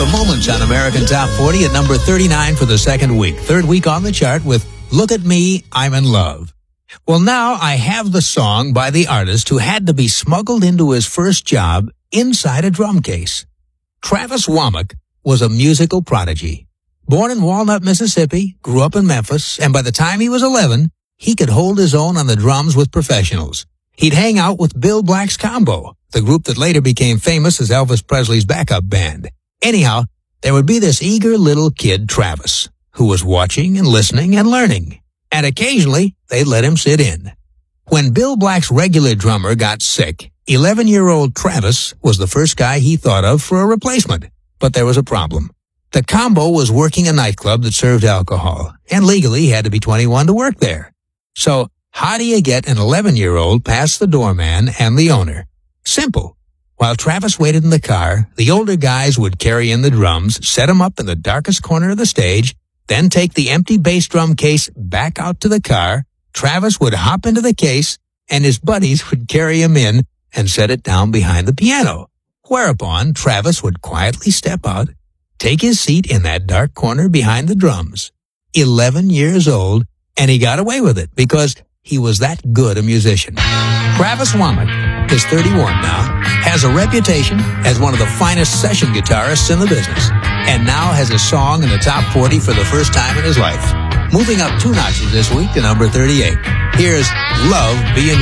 the Moments on American Top 40 at number 39 for the second week. Third week on the chart with Look at Me, I'm in Love. Well, now I have the song by the artist who had to be smuggled into his first job inside a drum case. Travis Womack was a musical prodigy. Born in Walnut, Mississippi, grew up in Memphis, and by the time he was 11, he could hold his own on the drums with professionals. He'd hang out with Bill Black's Combo, the group that later became famous as Elvis Presley's backup band. Anyhow, there would be this eager little kid, Travis, who was watching and listening and learning. And occasionally, they'd let him sit in. When Bill Black's regular drummer got sick, 11-year-old Travis was the first guy he thought of for a replacement. But there was a problem. The Combo was working a nightclub that served alcohol, and legally he had to be 21 to work there. So, how do you get an 11-year-old past the doorman and the owner? Simple. While Travis waited in the car, the older guys would carry in the drums, set them up in the darkest corner of the stage, then take the empty bass drum case back out to the car. Travis would hop into the case, and his buddies would carry him in and set it down behind the piano. Whereupon, Travis would quietly step out, take his seat in that dark corner behind the drums. 11 years old, and he got away with it because he was that good a musician. Travis Womack is 31 now, has a reputation as one of the finest session guitarists in the business, and now has a song in the top 40 for the first time in his life. Moving up 2 notches this week to number 38. Here's Love Being